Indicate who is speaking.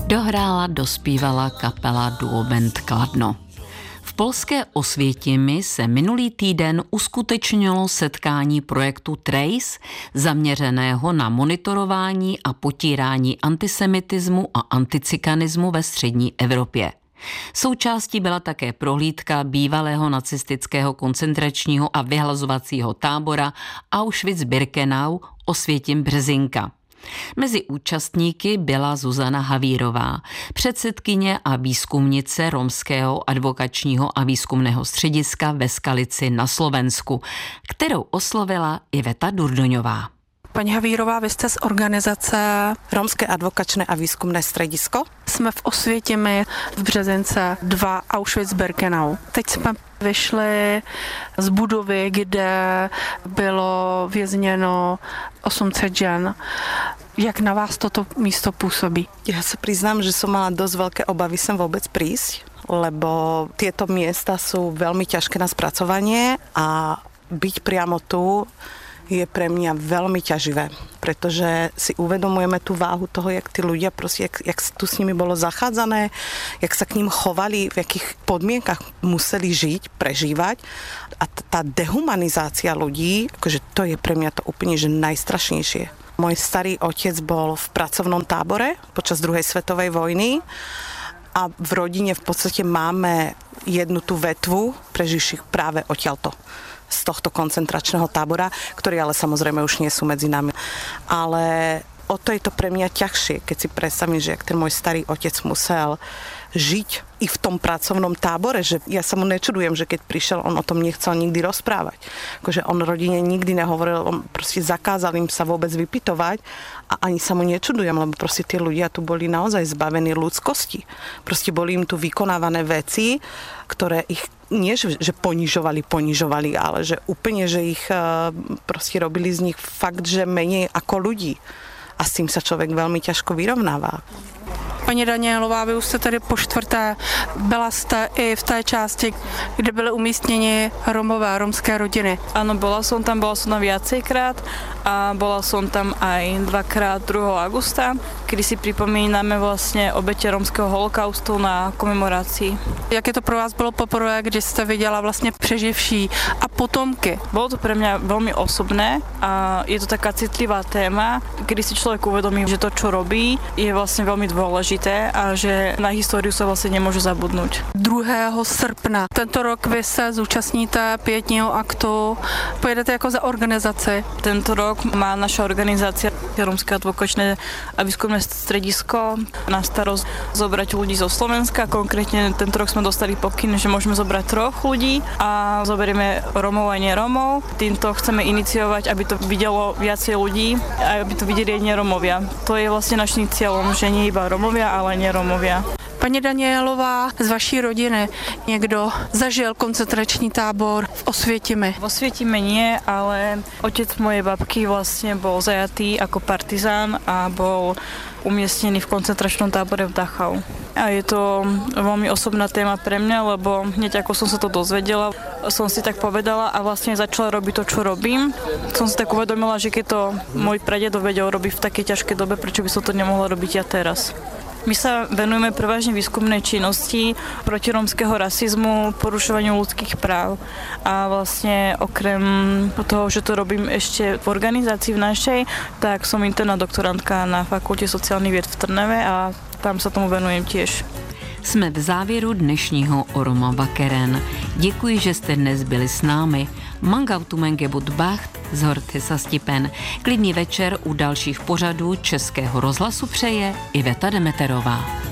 Speaker 1: Dohrála, dospívala kapela Duo Band Kladno. V polské Osvětimi se minulý týden uskutečnilo setkání projektu Trace, zaměřeného na monitorování a potírání antisemitismu a anticikanismu ve střední Evropě. Součástí byla také prohlídka bývalého nacistického koncentračního a vyhlazovacího tábora Auschwitz-Birkenau Osvětim-Březinka. Mezi účastníky byla Zuzana Havírová, předsedkyně a výzkumnice Romského advokačního a výzkumného střediska ve Skalici na Slovensku, kterou oslovila Iveta Durdoňová.
Speaker 2: Paní Havírová, vy jste z organizace
Speaker 3: Romské advokačné a výzkumné středisko.
Speaker 2: Jsme v Osvětimi v Březince 2 Auschwitz-Birkenau. Teď jsme vyšli z budovy, kde bylo vězněno 800 žen. Jak na vás toto místo působí?
Speaker 3: Ja sa priznám, že som mala dosť veľké obavy sem vôbec prísť, lebo tieto miesta sú veľmi ťažké na spracovanie a byť priamo tu je pre mňa veľmi ťaživé, pretože si uvedomujeme tú váhu toho, jak tí ľudia proste, jak tu s nimi bolo zachádzané, jak sa k ním chovali, v jakých podmienkach museli žiť, prežívať. A tá dehumanizácia ľudí, akože to je pre mňa to úplne že najstrašnejšie. Môj starý otec bol v pracovnom tábore počas druhej svetovej vojny a v rodine v podstate máme jednu tú vetvu preživších práve odtiaľto, z tohto koncentračného tábora, ktorí ale samozrejme už nie sú medzi nami. Ale o to je to pre mňa ťažšie, keď si predstavím, že jak ten môj starý otec musel žiť i v tom pracovnom tábore, že ja sa mu nečudujem, že keď prišiel, on o tom nechcel nikdy rozprávať. Akože on rodine nikdy nehovoril, on proste zakázal im sa vôbec vypytovať a ani sa mu nečudujem, lebo proste tí ľudia tu boli naozaj zbavení ľudskosti. Proste boli im tu vykonávané veci, ktoré ich nie, že ponižovali, ale že úplne, že ich proste robili z nich fakt, že menej ako ľudí. A s tým sa človek veľmi ťažko vyrovnáva.
Speaker 2: Paní Danielová, vy už jste tady po čtvrté. Byla jste i v té části, kde byly umístěni Romové, romské rodiny.
Speaker 4: Áno, bola som tam viacejkrát a bola som tam aj 2-krát 2. augusta, kedy si pripomíname vlastne obete romského holokaustu na komemorácii.
Speaker 2: Jak je to pro vás bylo poprvé, když jste viděla vlastně přeživší a potomky?
Speaker 4: Bolo to pre mňa veľmi osobné a je to taká citlivá téma, kedy si človek uvedomí, že to, čo robí, je vlastne veľmi dôležité a že na históriu sa vlastne nemôže zabudnúť.
Speaker 2: 2. srpna. Tento rok vy se zúčastníte pietního aktu. Pojedete jako za organizaci.
Speaker 4: Tento rok má naša organizácia Romské advokačné a výskumné stredisko na starosť zobrať ľudí zo Slovenska. Konkrétne tento rok sme dostali pokyn, že môžeme zobrať 3 ľudí a zoberieme Romov a neromov. Týmto chceme iniciovať, aby to videlo viacej ľudí a aby to videli aj neromovia. To je vlastne naším cieľom, že nie iba Romovia, ale aj neromovia.
Speaker 2: Paní Danielová, z vaší rodiny někdo zažil koncentrační tábor v Osvětimi?
Speaker 4: V Osvětimi nie, ale otec mojej babky vlastne bol zajatý ako partizán a bol umiestnený v koncentračnom tábore v Dachau. A je to veľmi osobná téma pre mňa, lebo hneď ako som sa to dozvedela, som si tak povedala a vlastne začala robiť to, čo robím. Som si tak uvedomila, že keď to môj pradedo vedel robiť v takej ťažkej dobe, prečo by som to nemohla robiť ja teraz. My sa venujeme prevažne výskumnej činnosti proti rómskeho rasizmu, porušovaniu ľudských práv a vlastne okrem toho, že to robím ešte v organizácii v našej, tak som interná doktorantka na Fakulte sociálnych vied v Trnave a tam sa tomu venujem tiež.
Speaker 1: Jsme v závěru dnešního Oroma Vakeren. Děkuji, že jste dnes byli s námi. Mangautumengebut Bacht z Horty Sastipen. Klidný večer u dalších pořadů Českého rozhlasu přeje Iveta Demeterová.